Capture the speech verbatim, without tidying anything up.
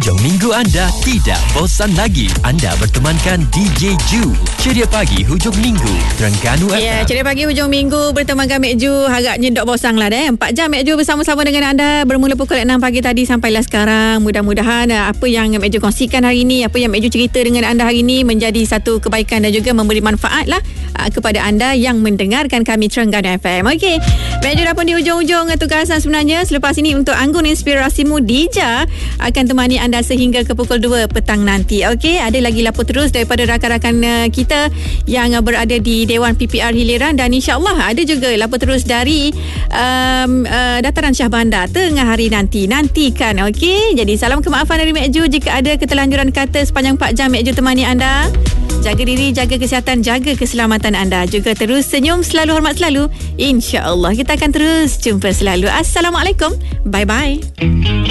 Hujung minggu anda tidak bosan lagi. Anda bertemankan D J Ju. Ceria pagi hujung minggu, Terengganu F M. Ya, ceria pagi hujung minggu bertemankan Mek Ju. Agaknya dok bosan lah deh. empat jam Mek Ju bersama-sama dengan anda. Bermula pukul enam pagi tadi sampailah sekarang. Mudah-mudahan apa yang Mek Ju kongsikan hari ini, apa yang Mek Ju cerita dengan anda hari ini menjadi satu kebaikan dan juga memberi manfaat lah kepada anda yang mendengarkan kami Terengganu F M. Okey, Mek Ju dah pun di hujung-hujung tugasan sebenarnya. Selepas ini untuk Anggun Inspirasimu, Dija akan temani anda sehingga ke pukul dua petang nanti. Okey, ada lagi lapor terus daripada rakan-rakan uh, kita yang uh, berada di Dewan P P R Hiliran, dan insya-Allah ada juga lapor terus dari um, uh, Dataran Syah Bandar tengah hari nanti. Nantikan, okey. Jadi salam kemaafan dari Mek Ju jika ada ketelanjuran kata sepanjang empat jam Mek Ju temani anda. Jaga diri, jaga kesihatan, jaga keselamatan anda. Juga terus senyum, selalu hormat selalu. InsyaAllah kita akan terus jumpa selalu. Assalamualaikum. Bye-bye.